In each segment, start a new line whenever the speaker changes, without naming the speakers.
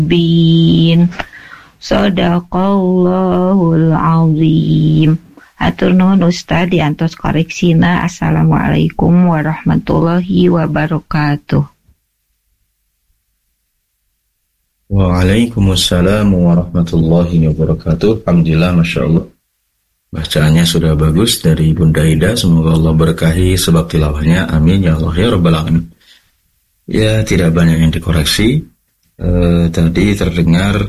bin. Shadaqallahul azim. Hatur nuhun Ustaz diantos koreksina. Assalamualaikum warahmatullahi wabarakatuh.
Waalaikumsalam warahmatullahi wabarakatuh. Alhamdulillah, Masya Allah. Bacaannya sudah bagus dari Bunda Ida. Semoga Allah berkahi sebab tilawahnya. Amin ya Allah ya Rabbal Alamin. Ya, tidak banyak yang dikoreksi. Tadi terdengar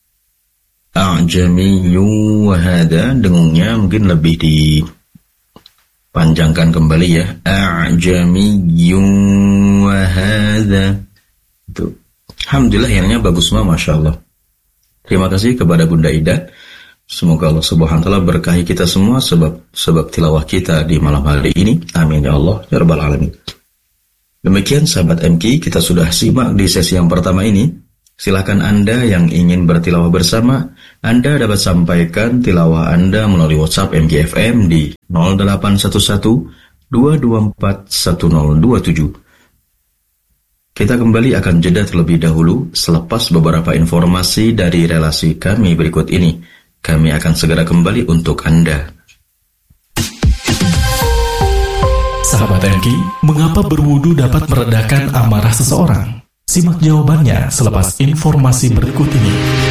a'jamiyyu wa hada, dengungnya mungkin lebih dipanjangkan kembali ya. A'jamiyyu wa hada. Itu. Alhamdulillah, akhirnya bagus semua, Masya Allah. Terima kasih kepada Bunda Ida. Semoga Allah Subhanahu wa taala berkahi kita semua sebab tilawah kita di malam hari ini. Amin ya Allah ya Rabbal Alamin. Demikian sahabat MK, kita sudah simak di sesi yang pertama ini. Silakan Anda yang ingin bertilawah bersama, Anda dapat sampaikan tilawah Anda melalui WhatsApp MKFM di 0811 224 1027. Kita kembali akan jeda terlebih dahulu selepas beberapa informasi dari relasi kami berikut ini. Kami akan segera kembali untuk Anda.
Sahabat MK, mengapa berwudu dapat meredakan amarah seseorang? Simak jawabannya selepas informasi berikut ini.